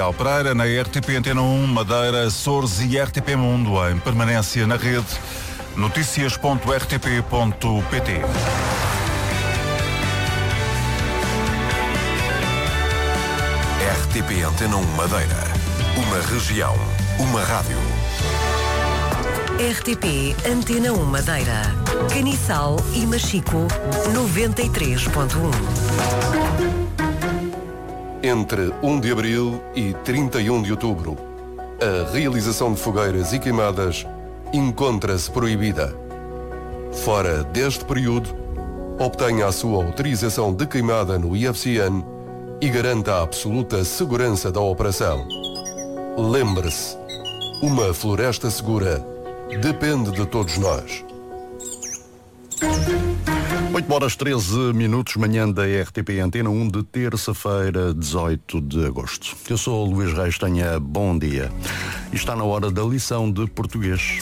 Miguel Pereira, na RTP Antena 1, Madeira, Açores e RTP Mundo, em permanência na rede, noticias.rtp.pt. RTP Antena 1 Madeira. Uma região, uma rádio. RTP Antena 1 Madeira. Caniçal e Machico 93.1. Entre 1 de abril e 31 de outubro, a realização de fogueiras e queimadas encontra-se proibida. Fora deste período, obtenha a sua autorização de queimada no IFCN e garanta a absoluta segurança da operação. Lembre-se, uma floresta segura depende de todos nós. 8h13, manhã da RTP Antena 1 de terça-feira, 18 de agosto. Eu sou o Luís Reis, tenha bom dia. E está na hora da lição de português.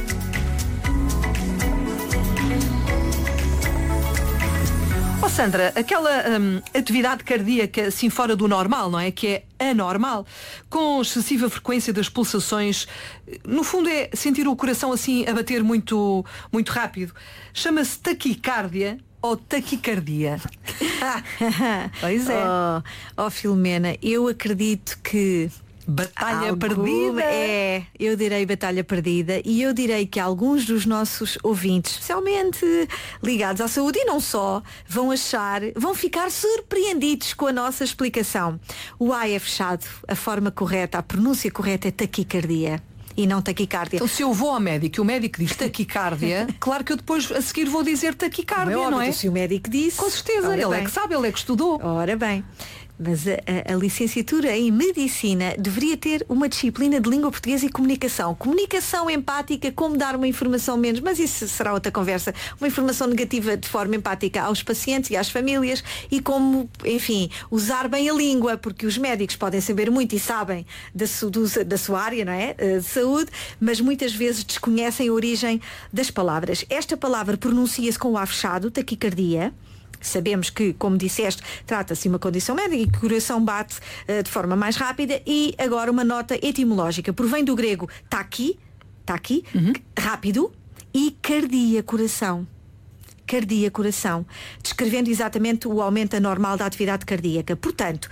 Oh Sandra, aquela atividade cardíaca assim fora do normal, não é? Que é anormal, com excessiva frequência das pulsações, no fundo é sentir o coração assim a bater muito, muito rápido. Chama-se taquicárdia ou taquicardia. Pois é. Oh, Filomena, eu acredito que batalha perdida. Eu direi batalha perdida e eu direi que alguns dos nossos ouvintes, especialmente ligados à saúde e não só, vão ficar surpreendidos com a nossa explicação. O A é fechado, a forma correta, a pronúncia correta é taquicardia e não taquicárdia. Então se eu vou ao médico e o médico diz taquicárdia, claro que eu depois a seguir vou dizer taquicárdia, não é? Se o médico disse, com certeza, ele é que sabe, ele é que estudou. Ora bem. Mas a licenciatura em Medicina deveria ter uma disciplina de língua portuguesa e comunicação. Comunicação empática, como dar uma informação menos, mas isso será outra conversa. Uma informação negativa de forma empática aos pacientes e às famílias e como, enfim, usar bem a língua, porque os médicos podem saber muito e sabem da sua área, não é? De saúde, mas muitas vezes desconhecem a origem das palavras. Esta palavra pronuncia-se com o A fechado, taquicardia. Sabemos que, como disseste, trata-se de uma condição médica e que o coração bate de forma mais rápida. E agora uma nota etimológica. Provém do grego taqui, rápido, e cardia, coração. Cardia, coração. Descrevendo exatamente o aumento anormal da atividade cardíaca. Portanto,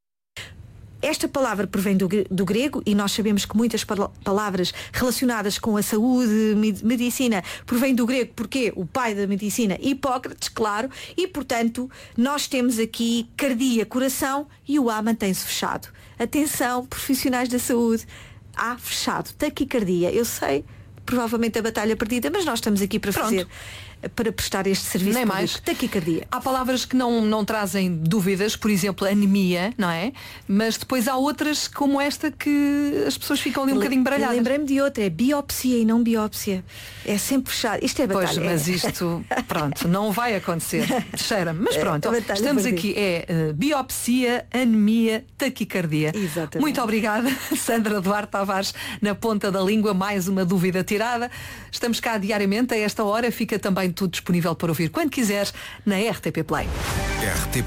esta palavra provém do grego e nós sabemos que muitas palavras relacionadas com a saúde, medicina, provém do grego porque o pai da medicina, Hipócrates, claro, e portanto nós temos aqui cardia, coração e o A mantém-se fechado. Atenção, profissionais da saúde, A fechado, taquicardia, eu sei, provavelmente a batalha perdida, mas nós estamos aqui para para prestar este serviço. Nem mais. Taquicardia. Há palavras que não trazem dúvidas, por exemplo, anemia, não é? Mas depois há outras como esta que as pessoas ficam ali um bocadinho baralhadas. Lembrei-me de outra, é biopsia e não biópsia. É sempre fechado. Isto é batalha. Pois, mas isto, pronto, não vai acontecer. Cheira-me. Mas pronto, estamos aqui. Biopsia, anemia, taquicardia. Exatamente. Muito obrigada, Sandra Duarte Tavares, na ponta da língua, mais uma dúvida tirada. Estamos cá diariamente a esta hora, fica também tudo disponível para ouvir quando quiseres na RTP Play. RTP